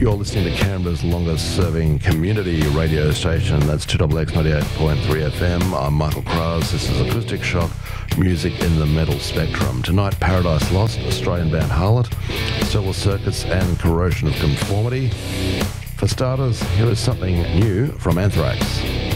You're listening to Canberra's longest-serving community radio station. That's 2XX 98.3 FM. I'm Michael Krause. This is Acoustic Shock, music in the metal spectrum. Tonight, Paradise Lost, Australian band Harlot, Stellar Circuits and Corrosion of Conformity. For starters, here is something new from Anthrax.